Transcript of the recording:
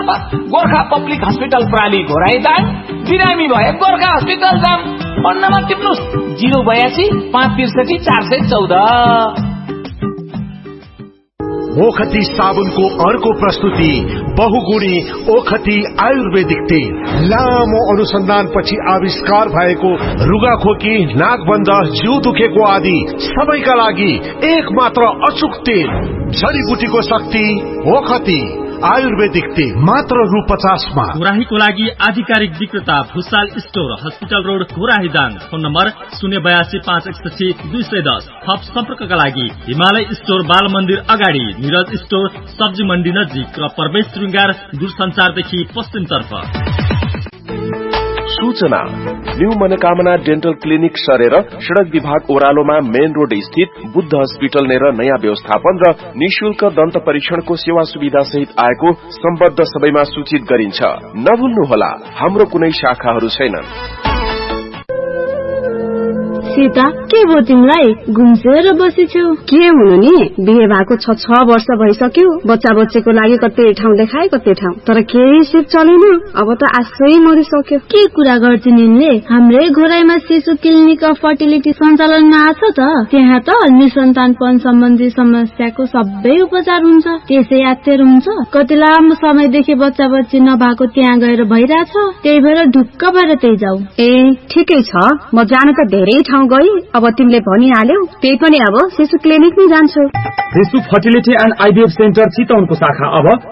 Gorkha public hospital प्राली घोराइदाङ, बिरामी भए Gorkha hospital जाम। Phone number टिप्नुस् 082 563 414। ओखती साबुनको अर्को प्रस्तुति बहुगुणी ओखती आयुर्वेदिक तेल। लामो अनुसन्धानपछि आविष्कार भएको रुगाखोकी, नाकबन्ध, जिउ दुखेको आदि सबैका लागि एक मात्र अचूक तेल। जडीबुटीको शक्ति ओखती आयुर्वेदिक तेल मात्र रु 50 मा। घोराहीको लागि आधिकारिक विक्रेता Bhusal store, hospital road, घोराहीदाङ। Phone number 082 561 210। थप सम्पर्कका लागि हिमालय स्टोर, बाल मन्दिर अगाडि, निरज स्टोर, सब्जी मण्डी नजिक र प्रवेश श्रृंगार दूरसञ्चारदेखि पश्चिमतर्फ। सूचना न्यू मनोकामना डेन्टल क्लिनिक सरेर सड़क विभाग ओह्रालोमा मेन रोड स्थित बुद्ध हस्पिटल नेर नयाँ व्यवस्थापन र निशुल्क दन्त परीक्षणको सेवा सुविधा सहित आएको सम्बद्ध सबैमा सूचित गरिन्छ। नभुल्नुहोला, हाम्रो कुनै शाखाहरू छैनन्। सीता, के भयो तिमीलाई? गुम्सेर बसेछौ? के हुनु नि, बिहे भएको 6 वर्ष भइसक्यो। बच्चा बच्चीको लागि कतै ठाउँ देखाए कतै ठाउँ, तर केही सिप चलेन। अब त आशै मरिसक्यो। के कुरा गर्छिन् यिनले? हाम्रै घोराईमा शिशु क्लिनिक अफ फर्टिलिटी सञ्चालनमा आछ त। त्यहाँ त निसन्तानपन सम्बन्धी समस्याको सबै उपचार हुन्छ। त्यसै यात्तर हुन्छ। कति लामो समयदेखि बच्चा बच्ची नभएको त्यहाँ गएर भइराछ। त्यही भएर ढुक्क भएर त्यही जाऊ। ए ठिकै छ, म जान त धेरै ठाउँ गई। अब तिमीले भनिहाल्यौ, त्यही पनि अब शिशु क्लिनिक नै जान्छु। शिशु फर्टिलिटी एन्ड आइभीएफ सेन्टर चितवनको शाखा अब